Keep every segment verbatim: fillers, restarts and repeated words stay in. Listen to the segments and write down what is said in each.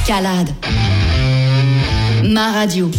Escalade. Ma radio.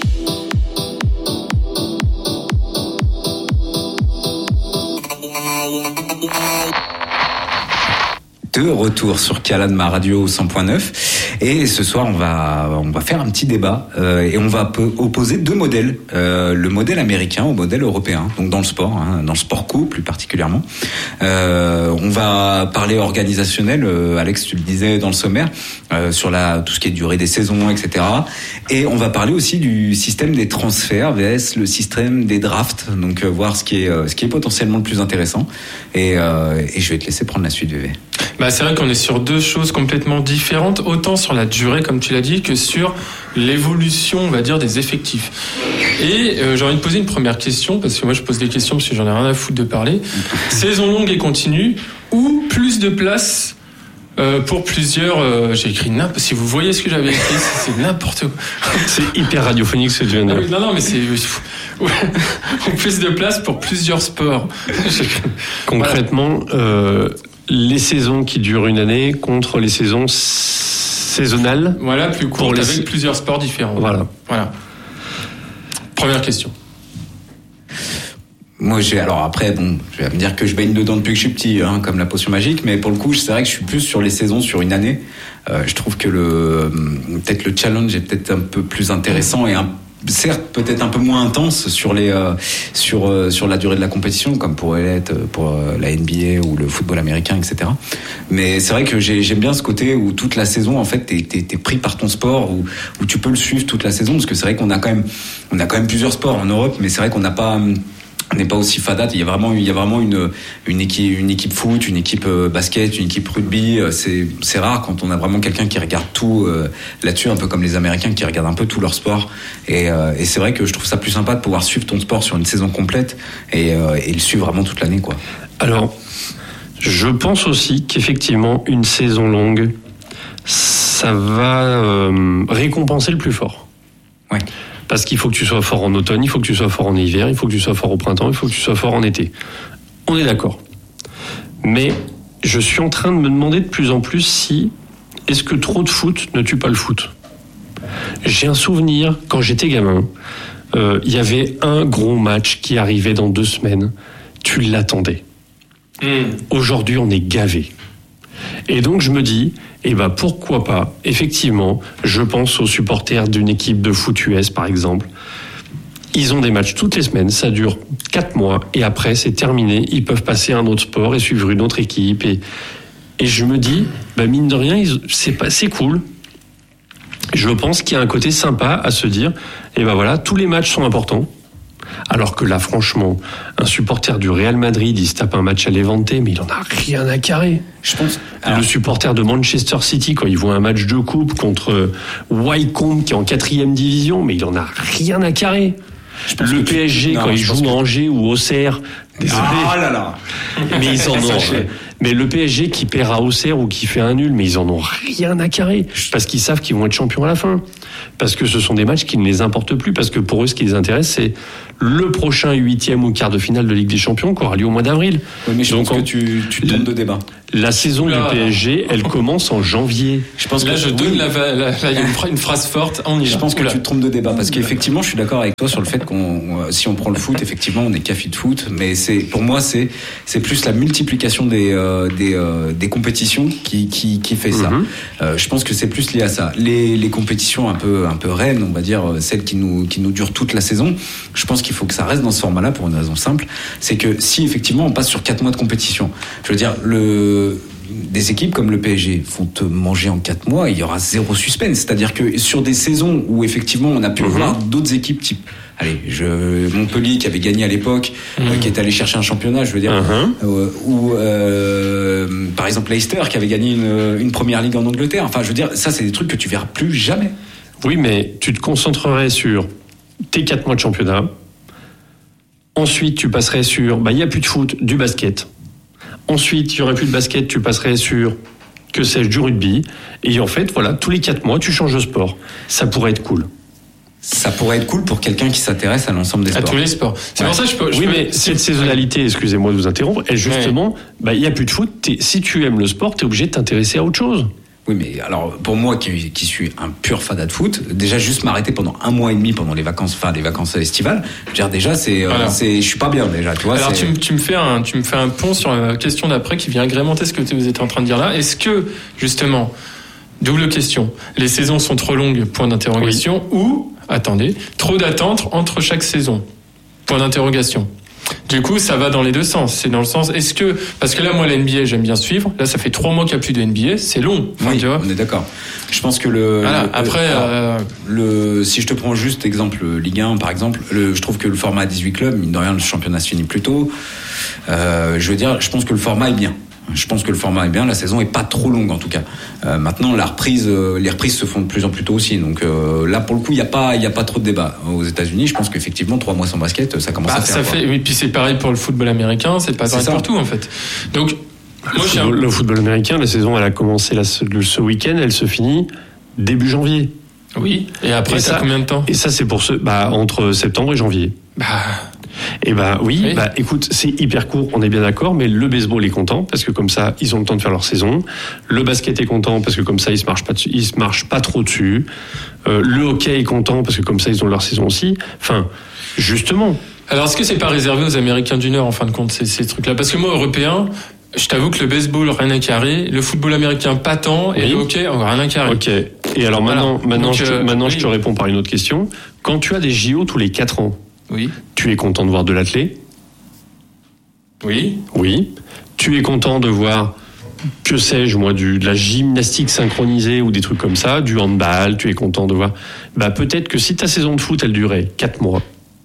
De retour sur Calade, ma radio cent point neuf, et ce soir on va on va faire un petit débat euh, et on va opposer deux modèles, euh, le modèle américain au modèle européen, donc dans le sport, hein, dans le sport co plus particulièrement. Euh, on va parler organisationnel, euh, Alex, tu le disais dans le sommaire, euh, sur la tout ce qui est durée des saisons, et cetera. Et on va parler aussi du système des transferts versus le système des drafts, donc euh, voir ce qui est euh, ce qui est potentiellement le plus intéressant. Et, euh, et je vais te laisser prendre la suite, V V. Bah, c'est vrai qu'on est sur deux choses complètement différentes, autant sur la durée, comme tu l'as dit, que sur l'évolution, on va dire, des effectifs. Et euh, j'ai envie de poser une première question, parce que moi je pose des questions parce que j'en ai rien à foutre de parler. Saison longue et continue, ou plus de place euh, pour plusieurs... Euh, j'ai écrit n'importe... Si vous voyez ce que j'avais écrit, c'est, c'est n'importe quoi. C'est hyper radiophonique ce que tu viens de dire. Ah oui, non, non, mais c'est... ou plus de place pour plusieurs sports. Concrètement... Euh... les saisons qui durent une année contre les saisons saisonnales. Voilà, plus courtes les... avec plusieurs sports différents. Voilà. Voilà. Première question. Moi, j'ai, alors après, bon, je vais me dire que je baigne dedans depuis que je suis petit, hein, comme la potion magique, mais pour le coup, c'est vrai que je suis plus sur les saisons, sur une année. Euh, je trouve que le, peut-être le challenge est peut-être un peu plus intéressant et un certes peut-être un peu moins intense sur les euh, sur euh, sur la durée de la compétition, comme pourrait l'être pour euh, la N B A ou le football américain, et cetera. Mais c'est vrai que j'ai, j'aime bien ce côté où toute la saison en fait t'es, t'es, t'es pris par ton sport, où où tu peux le suivre toute la saison, parce que c'est vrai qu'on a quand même on a quand même plusieurs sports en Europe, mais c'est vrai qu'on n'a pas on n'est pas aussi fadat. Il y a vraiment, il y a vraiment une, une équipe, une équipe foot, une équipe basket, une équipe rugby. C'est, c'est rare quand on a vraiment quelqu'un qui regarde tout euh, là-dessus, un peu comme les Américains qui regardent un peu tout leur sport. Et, euh, et c'est vrai que je trouve ça plus sympa de pouvoir suivre ton sport sur une saison complète et, euh, et le suivre vraiment toute l'année, quoi. Alors, je pense aussi qu'effectivement, une saison longue, ça va euh, récompenser le plus fort. Ouais. Parce qu'il faut que tu sois fort en automne, il faut que tu sois fort en hiver, il faut que tu sois fort au printemps, il faut que tu sois fort en été. On est d'accord. Mais je suis en train de me demander de plus en plus si est-ce que trop de foot ne tue pas le foot. J'ai un souvenir, quand j'étais gamin, euh, il y avait un gros match qui arrivait dans deux semaines. Tu l'attendais. Mmh. Aujourd'hui, on est gavé. Et donc je me dis, eh ben pourquoi pas, effectivement, je pense aux supporters d'une équipe de foot U S par exemple. Ils ont des matchs toutes les semaines, ça dure quatre mois, et après c'est terminé, ils peuvent passer à un autre sport et suivre une autre équipe. Et, et je me dis, ben mine de rien, ils, c'est, pas, c'est cool. Je pense qu'il y a un côté sympa à se dire, eh ben voilà, tous les matchs sont importants. Alors que là, franchement, un supporter du Real Madrid, il se tape un match à Levante, mais il en a rien à carrer. Je pense. Alors, le supporter de Manchester City, quand il voit un match de coupe contre Wycombe, qui est en quatrième division, mais il en a rien à carrer. Le P S G, tu... non, quand il joue que... Angers ou Auxerre, désolé. Ah là là. Mais ils en ont. Mais le P S G qui perd à Auxerre ou qui fait un nul, mais ils en ont rien à carrer. Parce qu'ils savent qu'ils vont être champions à la fin. Parce que ce sont des matchs qui ne les importent plus. Parce que pour eux, ce qui les intéresse, c'est le prochain huitième ou quart de finale de Ligue des Champions qui aura lieu au mois d'avril. Oui, mais je Donc, pense que tu, tu tombes de débat. La saison là, du P S G, elle commence en janvier. Je pense là, que je donne oui. la, la, la, la, une phrase forte. On y je va. pense que là. tu te trompes de débat parce qu'effectivement, je suis d'accord avec toi sur le fait qu'on, si on prend le foot, effectivement, on est café de foot, mais c'est pour moi, c'est c'est plus la multiplication des euh, des euh, des compétitions qui qui qui fait ça. Mm-hmm. Euh, je pense que c'est plus lié à ça. Les les compétitions un peu un peu reines, on va dire celles qui nous qui nous durent toute la saison. Je pense qu'il faut que ça reste dans ce format-là pour une raison simple, c'est que si effectivement on passe sur quatre mois de compétition, je veux dire le des équipes comme le P S G vont te manger en quatre mois, il y aura zéro suspense. C'est-à-dire que sur des saisons où effectivement on a pu mmh. voir d'autres équipes type, allez, je, Montpellier qui avait gagné à l'époque, mmh. euh, qui est allé chercher un championnat, je veux dire, mmh. euh, ou euh, par exemple Leicester qui avait gagné une, une première ligue en Angleterre. Enfin, je veux dire, ça c'est des trucs que tu verras plus jamais. Oui, mais tu te concentrerais sur tes quatre mois de championnat. Ensuite, tu passerais sur, bah, il n'y a plus de foot, du basket. Ensuite, il n'y aurait plus de basket, tu passerais sur, que sais-je, du rugby. Et en fait, voilà, tous les quatre mois, tu changes de sport. Ça pourrait être cool. Ça pourrait être cool pour quelqu'un qui s'intéresse à l'ensemble des sports. À tous les sports. C'est ouais. pour ça que je peux... Je oui, peux... mais cette saisonnalité, excusez-moi de vous interrompre, est justement, ouais. bah, il n'y a plus de foot. T'es, si tu aimes le sport, tu es obligé de t'intéresser à autre chose. Oui, mais alors pour moi qui, qui suis un pur fada de foot, déjà juste m'arrêter pendant un mois et demi pendant les vacances, enfin les vacances estivales, je veux dire déjà c'est, euh, c'est, je suis pas bien déjà, tu vois. Alors c'est... tu, tu me fais un, tu me fais un pont sur la question d'après qui vient agrémenter ce que vous êtes en train de dire là. Est-ce que justement, double question, les saisons sont trop longues, point d'interrogation, oui. ou attendez, trop d'attentes entre chaque saison, point d'interrogation. Du coup, ça va dans les deux sens. C'est dans le sens, est-ce que, parce que là, moi, la N B A, j'aime bien suivre. Là, ça fait trois mois qu'il n'y a plus de N B A. C'est long. Oui, tu vois. On est d'accord. Je pense que le, voilà, le après, le, euh... le, si je te prends juste exemple Ligue un, par exemple, le, je trouve que le format dix-huit clubs, mine de rien, le championnat se finit plus tôt. Euh, je veux dire, je pense que le format est bien. Je pense que le format est bien, la saison est pas trop longue en tout cas. Euh, maintenant, la reprise, euh, les reprises se font de plus en plus tôt aussi. Donc euh, là, pour le coup, il y a pas, il y a pas trop de débat. Aux États-Unis, je pense qu'effectivement, trois mois sans basket, ça commence bah, à faire. Ça fait, oui, puis c'est pareil pour le football américain, c'est pas pareil pour tout en fait. Donc, le, moi, football, un... le football américain, la saison, elle a commencé là, ce, ce week-end, elle se finit début janvier. Oui. Et après, et ça, combien de temps ? Et ça, c'est pour ce, bah entre septembre et janvier. Bah. Eh ben oui, oui, bah écoute, c'est hyper court, on est bien d'accord, mais le baseball est content parce que comme ça, ils ont le temps de faire leur saison. Le basket est content parce que comme ça, ils se marchent pas, dessus, ils se marchent pas trop dessus. Euh, le hockey est content parce que comme ça, ils ont leur saison aussi. Enfin, justement. Alors, est-ce que c'est pas réservé aux Américains du Nord en fin de compte ces, ces trucs-là ? Parce que moi, Européen, je t'avoue que le baseball rien à carrer, le football américain pas tant, et oui. le hockey rien à carrer. Ok. Et alors voilà. maintenant, maintenant, Donc, je, te, euh, maintenant oui. je te réponds par une autre question. Quand tu as des J O tous les quatre ans. Oui. Tu es content de voir de l'athlé ? Oui. Oui. Tu es content de voir, que sais-je moi, du, de la gymnastique synchronisée ou des trucs comme ça, du handball, tu es content de voir. Bah peut-être que si ta saison de foot, elle durait quatre mois,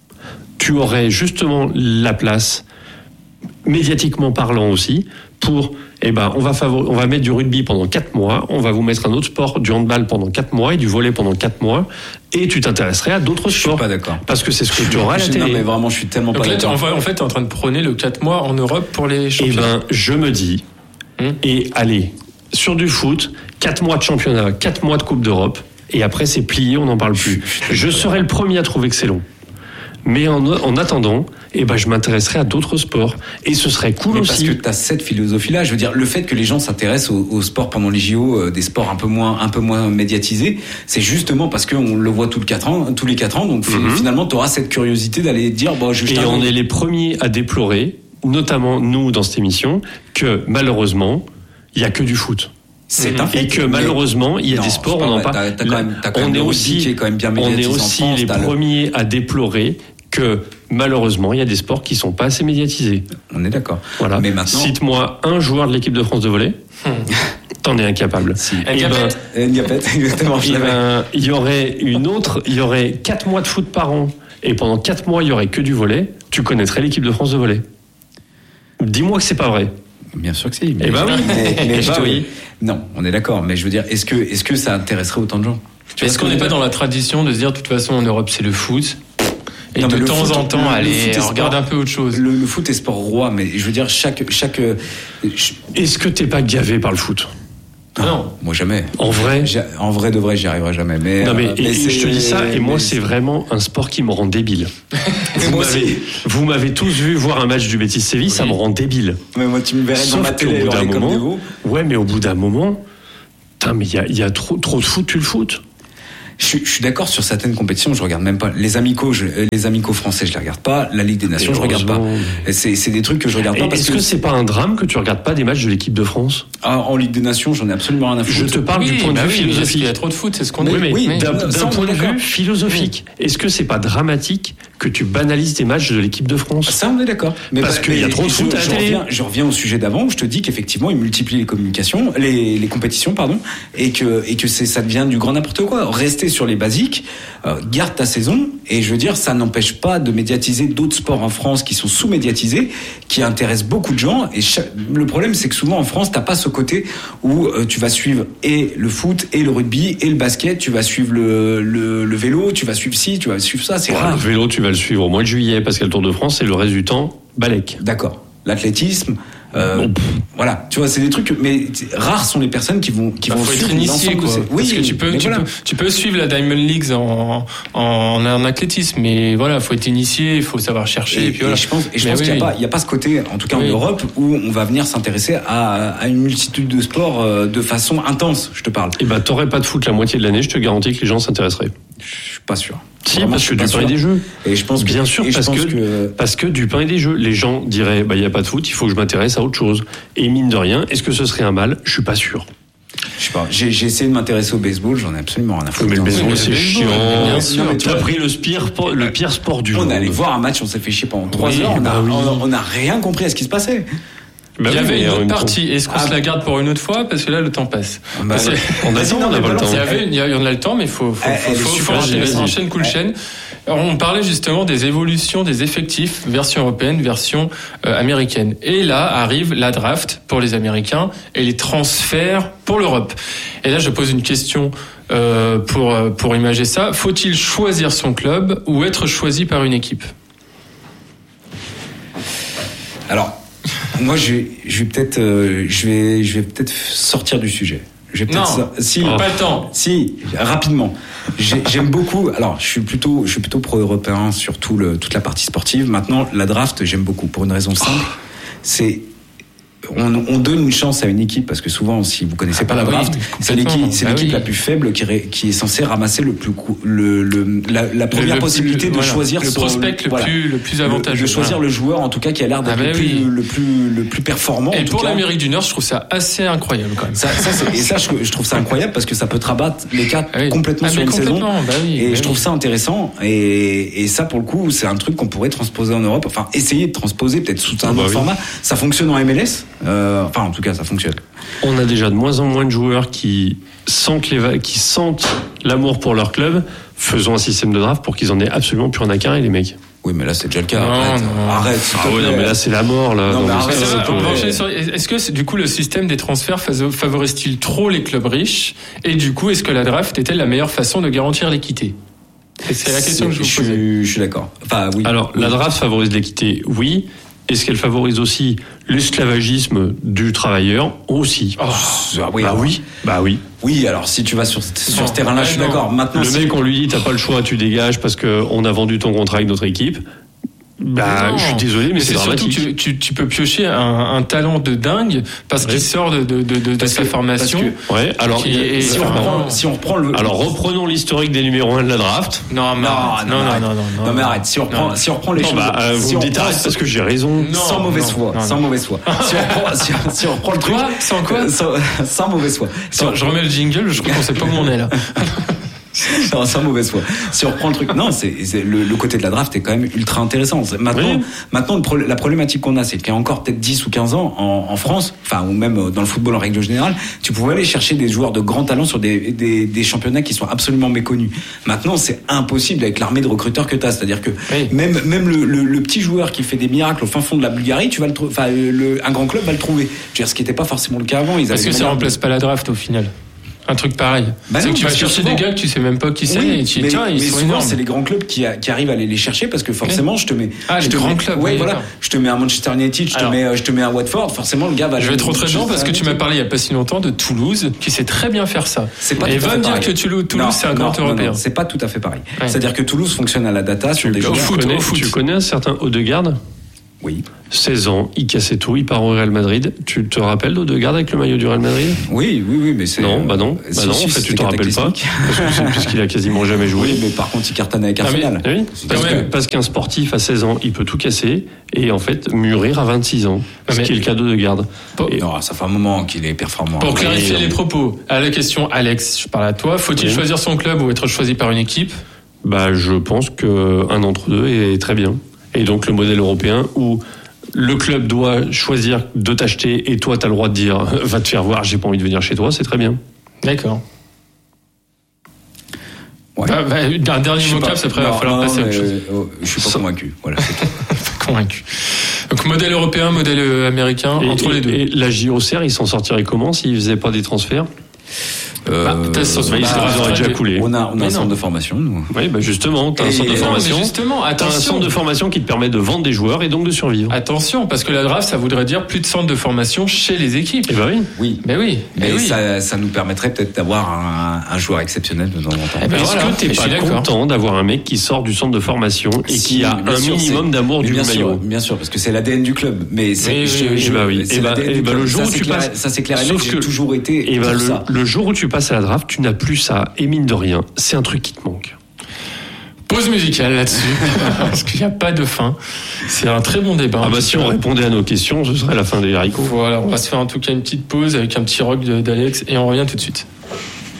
tu aurais justement la place, médiatiquement parlant aussi, pour, eh ben, on va favor- on va mettre du rugby pendant quatre mois, on va vous mettre un autre sport, du handball pendant quatre mois et du volley pendant quatre mois, et tu t'intéresserais à d'autres je sports. Je suis pas d'accord. Parce que c'est ce que tu auras à la télé. Non, mais vraiment, je suis tellement Donc pas là, d'accord. En fait, en fait, t'es en train de prôner le quatre mois en Europe pour les championnats. Eh ben, je me dis, hum. et allez, sur du foot, quatre mois de championnat, quatre mois de Coupe d'Europe, et après c'est plié, on n'en parle plus. Je, je serais le premier à trouver que c'est long. Mais en, en attendant, eh ben, je m'intéresserai à d'autres sports. Et ce serait cool mais aussi. Parce que tu as cette philosophie-là. Je veux dire, le fait que les gens s'intéressent au, au sport pendant les J O, euh, des sports un peu moins, un peu moins médiatisés, c'est justement parce qu'on le voit tous les quatre ans, tous les quatre ans. Donc mm-hmm. finalement, tu auras cette curiosité d'aller dire, bon, je Et on est les premiers à déplorer, notamment nous dans cette émission, que malheureusement, il y a que du foot. C'est un fait. Et que malheureusement, il y a non, des sports, on n'en parle. T'as, t'as quand même, t'as quand on même est aussi, qui est quand même bien on médiatisé est aussi en France, les premiers le... à déplorer que malheureusement, il y a des sports qui sont pas assez médiatisés. On est d'accord. Voilà. Mais maintenant, cite-moi un joueur de l'équipe de France de volley. Hmm. T'en es incapable. Si. Et ben, Ndiapet, exactement. Et ben, il y aurait une autre, il y aurait quatre mois de foot par an, et pendant quatre mois, il y aurait que du volley. Tu connaîtrais l'équipe de France de volley. Dis-moi que c'est pas vrai. Bien sûr que si. Eh ben oui. Mais, mais eh je ben te... oui. Non, on est d'accord. Mais je veux dire, est-ce que, est-ce que ça intéresserait autant de gens? Est-ce qu'on n'est pas dans la tradition de se dire, de toute façon, en Europe, c'est le foot? Et non, de temps foot, en temps, le, allez, le regarde un peu autre chose. Le, le foot est sport roi, mais je veux dire, chaque, chaque. Est-ce que t'es pas gavé par le foot? Non, non, moi jamais. En vrai, en vrai de vrai, j'y arriverai jamais. Mais non, mais, euh, et, mais je te dis ça, et moi, mais c'est vraiment un sport qui me rend débile. vous, moi m'avez, aussi. vous m'avez tous vu voir un match du Betis Séville, oui. Ça me rend débile. Mais moi, tu me verrais Sauf dans ma télé, au bout d'un moment, comme ouais, mais au bout d'un moment, putain, mais il y a, y a trop, trop de foot, tu le foot. Je, je suis d'accord sur certaines compétitions, je regarde même pas. Les amicaux, je, les amicaux français, je les regarde pas. La Ligue des Nations, je regarde pas. C'est, c'est des trucs que je regarde pas. Et parce est-ce que, que c'est pas un drame que tu regardes pas des matchs de l'équipe de France? Ah, en Ligue des Nations, j'en ai absolument rien à foutre. Je te parle oui, du point bah de vue oui, philosophique. Parce qu'il y a trop de foot, c'est ce qu'on dit. Oui, mais oui, d'un, d'un, d'un point de d'accord. vue philosophique, oui. Est-ce que c'est pas dramatique que tu banalises des matchs de l'équipe de France? Ça, on est d'accord. Mais parce bah, qu'il y a trop de foot je, à la je télé. Reviens, je reviens au sujet d'avant où je te dis qu'effectivement, ils multiplient les communications, les, les compétitions, pardon, et que, et que c'est, ça devient du grand n'importe quoi. Rester sur les basiques, euh, garde ta saison, et je veux dire, ça n'empêche pas de médiatiser d'autres sports en France qui sont sous-médiatisés, qui intéressent beaucoup de gens. Et chaque, le problème, c'est que souvent en France, t'as pas ce côté où euh, tu vas suivre et le foot, et le rugby, et le basket, tu vas suivre le, le, le vélo, tu vas suivre ci, tu vas suivre ça, c'est ouais, rare. Le vélo, tu vas le suivre au mois de juillet, parce qu'il y a le Tour de France, et le reste du temps, Balek. D'accord. L'athlétisme, Euh, Bon. Voilà, tu vois, c'est des trucs. Mais rares sont les personnes qui vont qui Bah, vont faut être suivre initié, l'ensemble de quoi. ces- Parce Oui, que tu peux, mais tu, voilà. peux, tu peux suivre la Diamond League en, en, en athlétisme, mais voilà, faut être initié, il faut savoir chercher. Et, Et, puis voilà. et je pense, et je Mais pense oui, qu'il n'y a oui. pas, il y a pas ce côté, en tout cas Oui. en Europe, où on va venir s'intéresser à, à une multitude de sports euh, de façon intense. Je te parle. Et bah, t'aurais pas de foot la moitié de l'année, je te garantis que les gens s'intéresseraient. Je suis pas sûr. Si, Vraiment, parce je que suis du pas pain et sûr. des jeux. Et je pense que, Bien sûr, et je parce pense que, que parce que du pain et des jeux. Les gens diraient, bah, il n'y a pas de foot, il faut que je m'intéresse à autre chose. Et mine de rien, est-ce que ce serait un mal? Je suis pas sûr. je sais pas. J'ai, j'ai essayé de m'intéresser au baseball, j'en ai absolument rien à foutre. Mais le hein. baseball, le c'est baseball, chiant. bien Non, sûr. mais Tu as pris le pire, le pire sport du On monde. est allé voir un match, on s'est fait chier pendant trois Oui, heures, on a, bah oui. on, on a rien compris à ce qui se passait. Bah Il y oui, avait mais une en autre même temps- partie. Est-ce qu'on Ah, se la garde pour une autre fois? Parce que là, le temps passe. Bah, Parce que- On a Vas-y, le temps, non, on n'a mais pas le balance, temps. Il y avait, il y a- on a le temps, mais il faut, faut, Elle- faut, elle est faut, super, faut enchaîner, vas-y. enchaîne, cool Elle- chaîne. Alors, on parlait justement des évolutions des effectifs, version européenne, version euh, américaine. Et là arrive la draft pour les Américains et les transferts pour l'Europe. Et là, je pose une question euh, pour euh, pour imager ça. Faut-il choisir son club ou être choisi par une équipe? Alors, moi, je vais, je vais peut-être, euh, je vais, je vais peut-être sortir du sujet. Je vais peut-être Non, so- si, oh. Pas le temps. si, rapidement. J'ai- J'aime beaucoup. Alors, je suis plutôt, je suis plutôt pro-européen sur tout le, toute la partie sportive. Maintenant, la draft, j'aime beaucoup pour une raison simple. C'est on, on donne une chance à une équipe parce que souvent, si vous connaissez Ah pas bah la oui, draft, c'est complètement. l'équipe, c'est Bah l'équipe oui. la plus faible qui, ré- qui est censée ramasser le plus cou- le, le la, la première Le- le possibilité plus- de voilà. choisir le son- prospect le voilà. plus le plus Le- avantageux. de choisir Voilà. le joueur en tout cas qui a l'air d'être Ah bah le, plus, oui. le plus le plus performant. Et en tout pour cas. l'Amérique du Nord, je trouve ça assez incroyable quand même. Ça, ça, c'est- et ça, je, je trouve ça incroyable parce que ça peut te rabattre les cartes Ah oui. complètement Ah, sur mais une saison. complètement, bah oui, et bah je trouve oui. ça intéressant. Et, et ça, pour le coup, c'est un truc qu'on pourrait transposer en Europe. Enfin, essayer de transposer peut-être sous un Ah bah autre oui. format. Ça fonctionne en M L S. Euh, enfin, en tout cas, ça fonctionne. On a déjà de moins en moins de joueurs qui sentent, les va- qui sentent l'amour pour leur club. Faisons un système de draft pour qu'ils en aient absolument plus rien à carrer, les mecs. Oui, mais là, c'est déjà le cas. Non, arrête, non. arrête. s'il te Ah ouais, plaît. non, mais là, c'est la mort, là. Non, mais mais arrête, Mais ça, c'est ça vrai, peut- on va enchaîner sur- Est-ce que c'est- du coup le système des transferts favo- favorise-t-il trop les clubs riches? Et du coup, est-ce que la draft était la meilleure façon de garantir l'équité? Et c'est la question que je vous suis- posais. Je suis d'accord. Enfin, oui. Alors, Oui. la draft favorise l'équité, oui. Est-ce qu'elle favorise aussi l'esclavagisme du travailleur? Aussi. Ah oui, bah alors- oui, bah oui. Oui, alors si tu vas sur, sur Non, ce terrain-là, ouais, je suis non. d'accord. Maintenant, Le si- mec, on lui dit, t'as pas le choix, tu dégages parce que on a vendu ton contrat avec notre équipe. Bah, Non. je suis désolé, mais, c'est surtout dramatique. que tu, tu, tu peux piocher un, un talent de dingue parce qu'il Oui. sort de, de, de, de Parce sa que- formation. parce Ouais, alors, Qui est- si, on enfin, reprend, si on reprend le. alors reprenons l'historique des numéros un de la draft. Non, mais Non, arrête. non, non, arrête. non, non, non, Non, mais arrête. Si on reprend, Non. si on reprend les Non, choses. bah, euh, vous si me on dites reprend- arrête parce que j'ai raison. Non, sans mauvaise non, foi, non, sans non. mauvaise foi. Si on reprend, si, si on reprend le truc, Quoi Sans quoi sans, sans mauvaise foi. Si on, Attends, je remets le jingle, je crois qu'on sait pas où on est là. non, sans mauvaise foi. Si on reprend le truc, non, c'est, c'est le, le côté de la draft est quand même ultra intéressant. C'est- Maintenant, Oui. maintenant, le pro- la problématique qu'on a, c'est qu'il y a encore peut-être dix ou quinze ans en, en France, enfin ou même dans le football en règle générale, tu pouvais aller chercher des joueurs de grand talent sur des, des, des championnats qui sont absolument méconnus. Maintenant, c'est impossible avec l'armée de recruteurs que tu as. C'est-à-dire que Oui. même même le, le, le petit joueur qui fait des miracles au fin fond de la Bulgarie, tu vas le trouver. Enfin, le, un grand club va le trouver. Je veux dire, ce qui n'était pas forcément le cas avant. Ils Parce avaient que des ça manières- remplace pas la draft au final. Un truc pareil. Bah c'est non, que tu vas parce que chercher souvent- des gars que tu sais même pas qui c'est Oui, et tu mais, tiens, ils mais sont souvent énormes. c'est les grands clubs qui, a- qui arrivent à aller les chercher parce que forcément je te mets Ah, je les te grands mets- clubs, ouais, oui, voilà, d'accord. je te mets à Manchester United, je te Alors- mets euh, je te mets à Watford, forcément le gars va Je vais aller te rentrer dedans parce que tu m'as parlé il y a pas si longtemps de Toulouse qui sait très bien faire ça. C'est pas et tout à va fait me dire pareil. que Toulouse, Toulouse Non, c'est un non, grand non, européen. non, c'est pas tout à fait pareil. Ouais. C'est-à-dire que Toulouse fonctionne à la data sur des Au joueurs. foot, connais, au foot. tu connais un certain Odegaard? Oui. seize ans, il cassait tout, il part au Real Madrid. Tu te rappelles d'Odegaard avec le maillot du Real Madrid? Oui, oui, oui, mais c'est Non, bah non, euh, bah si, non, si, en fait, tu c'était t'en rappelles pas. cataclysmique. Parce que c'est- puisqu'il a quasiment jamais joué. Oui, mais par contre, il cartonne avec Ah, mais- Arsenal. Ah oui, parce, Quand que- même. parce qu'un sportif à seize ans, il peut tout casser et en fait mûrir à vingt-six ans. Ah, Ce mais- qui est le cas d'Odegaard. Pour- Et- Non, ça fait un moment qu'il est performant. Pour Oui, clarifier oui. les propos, à la question Alex, je parle à toi. Faut-il Oui. choisir son club ou être choisi par une équipe? Bah, je pense qu'un d'entre deux est très bien. Et donc le modèle européen où le club doit choisir de t'acheter et toi tu as le droit de dire va te faire voir, j'ai pas envie de venir chez toi, c'est très bien. D'accord. Ouais. Bah, bah, un Je dernier sais mot pas. cap, après il va Non, falloir non, passer à autre mais, chose. euh, Je suis pas Ça- convaincu. Voilà, c'est tout. Convaincu. Donc modèle européen, modèle euh, américain, Et, entre et- les deux. et la J O C R, il s'en sortirait comment s'il faisait pas des transferts? Euh, Bah, test sur bah, ils auraient déjà coulé. On a, on a Mais un centre non. de formation, nous. Oui, bah justement, t'as un Et- centre de non, mais formation. justement, T'as un attention. centre de formation qui te permet de vendre des joueurs et donc de survivre. Attention, parce que la draft, ça voudrait dire plus de centres de formation chez les équipes. Eh ben oui. Oui. Mais oui, Mais oui. ça, ça nous permettrait peut-être d'avoir un, un joueur exceptionnel de temps en temps. Eh ben Est-ce voilà, que t'es je suis pas d'accord. content d'avoir un mec qui sort du centre de formation et Si, qui a bien un sûr, minimum c'est- d'amour mais du bien sûr, maillot? bien sûr, parce que c'est l'A D N du club. Mais c'est, Oui, je- oui, je- oui, bah oui. c'est Et bah- l'A D N et du bah, club. le jour Ça, où c'est tu clair- passes- ça c'est clair et net. Sauf J'ai que- toujours été Et pour ben ça. le, le jour où tu passes à la draft, tu n'as plus ça. Et mine de rien, c'est un truc qui te manque. Pause musicale là-dessus, parce qu'il n'y a pas de fin. C'est un très bon débat. Ah bah si on répondait à nos questions, ce serait la fin des haricots. Voilà, on va se faire en tout cas une petite pause avec un petit rock de- d'Alex et on revient tout de suite.